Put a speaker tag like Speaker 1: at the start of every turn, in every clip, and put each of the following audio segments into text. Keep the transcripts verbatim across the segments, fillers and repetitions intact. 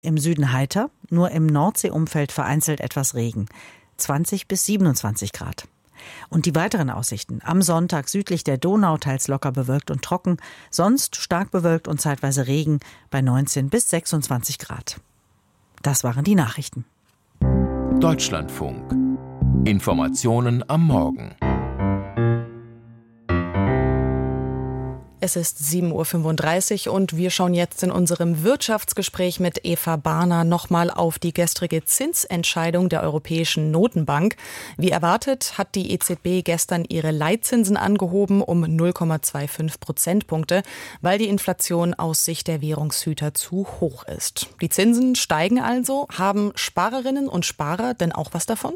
Speaker 1: Im Süden heiter, nur im Nordseeumfeld vereinzelt etwas Regen. zwanzig bis siebenundzwanzig Grad. Und die weiteren Aussichten. Am Sonntag südlich der Donau teils locker bewölkt und trocken, sonst stark bewölkt und zeitweise Regen bei neunzehn bis sechsundzwanzig Grad. Das waren die Nachrichten.
Speaker 2: Deutschlandfunk. Informationen am Morgen.
Speaker 3: Es ist sieben Uhr fünfunddreißig und wir schauen jetzt in unserem Wirtschaftsgespräch mit Eva Barner nochmal auf die gestrige Zinsentscheidung der Europäischen Notenbank. Wie erwartet hat die E Z B gestern ihre Leitzinsen angehoben um null Komma fünfundzwanzig Prozentpunkte, weil die Inflation aus Sicht der Währungshüter zu hoch ist. Die Zinsen steigen also. Haben Sparerinnen und Sparer denn auch was davon?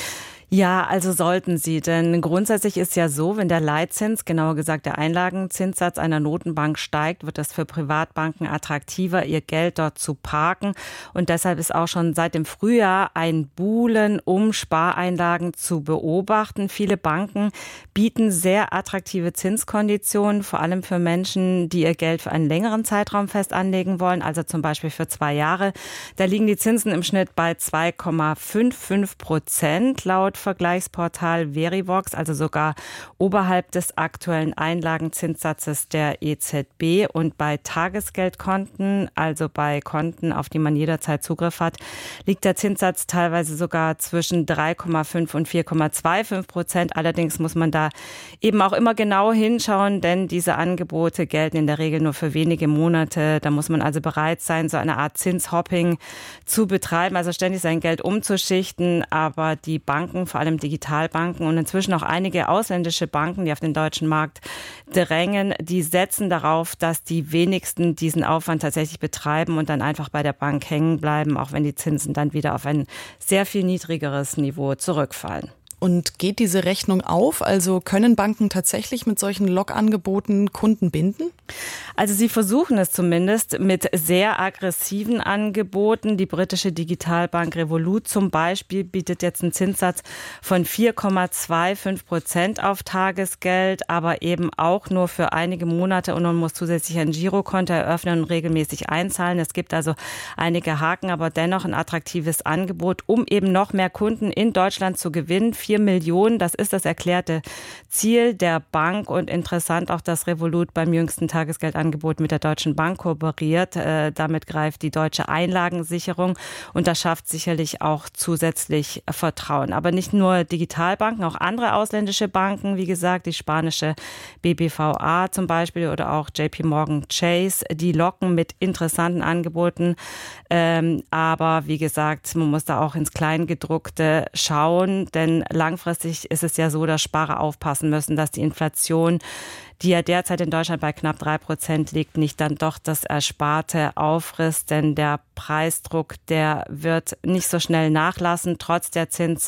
Speaker 4: Ja, also sollten sie, denn grundsätzlich ist ja so, wenn der Leitzins, genauer gesagt der Einlagenzinssatz einer Notenbank steigt, wird es für Privatbanken attraktiver, ihr Geld dort zu parken. Und deshalb ist auch schon seit dem Frühjahr ein Buhlen um Spareinlagen zu beobachten. Viele Banken bieten sehr attraktive Zinskonditionen, vor allem für Menschen, die ihr Geld für einen längeren Zeitraum fest anlegen wollen, also zum Beispiel für zwei Jahre. Da liegen die Zinsen im Schnitt bei zwei Komma fünfundfünfzig Prozent laut Vergleichsportal Verivox, also sogar oberhalb des aktuellen Einlagenzinssatzes der E Z B. Und bei Tagesgeldkonten, also bei Konten, auf die man jederzeit Zugriff hat, liegt der Zinssatz teilweise sogar zwischen drei Komma fünf und vier Komma fünfundzwanzig Prozent. Allerdings muss man da eben auch immer genau hinschauen, denn diese Angebote gelten in der Regel nur für wenige Monate. Da muss man also bereit sein, so eine Art Zinshopping zu betreiben, also ständig sein Geld umzuschichten. Aber die Banken, vor allem Digitalbanken und inzwischen auch einige ausländische Banken, die auf den deutschen Markt drängen, die setzen darauf, dass die wenigsten diesen Aufwand tatsächlich betreiben und dann einfach bei der Bank hängen bleiben, auch wenn die Zinsen dann wieder auf ein sehr viel niedrigeres Niveau zurückfallen.
Speaker 3: Und geht diese Rechnung auf? Also können Banken tatsächlich mit solchen Lockangeboten Kunden binden?
Speaker 4: Also sie versuchen es zumindest mit sehr aggressiven Angeboten. Die britische Digitalbank Revolut zum Beispiel bietet jetzt einen Zinssatz von vier Komma fünfundzwanzig Prozent auf Tagesgeld, aber eben auch nur für einige Monate und man muss zusätzlich ein Girokonto eröffnen und regelmäßig einzahlen. Es gibt also einige Haken, aber dennoch ein attraktives Angebot, um eben noch mehr Kunden in Deutschland zu gewinnen. vier Millionen, das ist das erklärte Ziel der Bank und interessant auch, dass Revolut beim jüngsten Tagesgeldangebot mit der Deutschen Bank kooperiert. Äh, damit greift die deutsche Einlagensicherung und das schafft sicherlich auch zusätzlich Vertrauen. Aber nicht nur Digitalbanken, auch andere ausländische Banken, wie gesagt, die spanische B B V A zum Beispiel oder auch J P Morgan Chase, die locken mit interessanten Angeboten. Ähm, aber wie gesagt, man muss da auch ins Kleingedruckte schauen, denn langfristig ist es ja so, dass Sparer aufpassen müssen, dass die Inflation, die ja derzeit in Deutschland bei knapp drei Prozent liegt, nicht dann doch das Ersparte auffrisst. Denn der Preisdruck, der wird nicht so schnell nachlassen, trotz der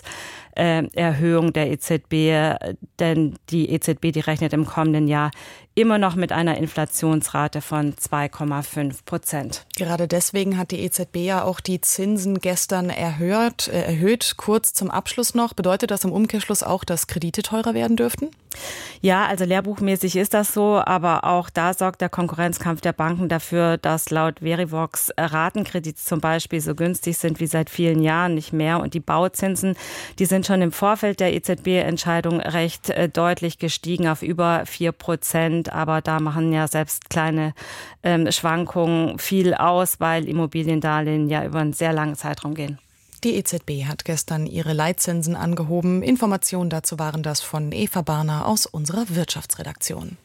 Speaker 4: Zinserhöhung der E Z B. Denn die E Z B, die rechnet im kommenden Jahr immer noch mit einer Inflationsrate von zwei Komma fünf Prozent.
Speaker 3: Gerade deswegen hat die E Z B ja auch die Zinsen gestern erhöht, äh, erhöht. Kurz zum Abschluss noch. Bedeutet das im Umkehrschluss auch, dass Kredite teurer werden dürften?
Speaker 4: Ja, also lehrbuchmäßig ist das so, aber auch da sorgt der Konkurrenzkampf der Banken dafür, dass laut Verivox Ratenkredite zum Beispiel so günstig sind wie seit vielen Jahren nicht mehr. Und die Bauzinsen, die sind schon im Vorfeld der E Z B-Entscheidung recht äh, deutlich gestiegen auf über vier Prozent. Aber da machen ja selbst kleine ähm, Schwankungen viel aus, weil Immobiliendarlehen ja über einen sehr langen Zeitraum gehen.
Speaker 3: Die E Z B hat gestern ihre Leitzinsen angehoben. Informationen dazu waren das von Eva Barner aus unserer Wirtschaftsredaktion.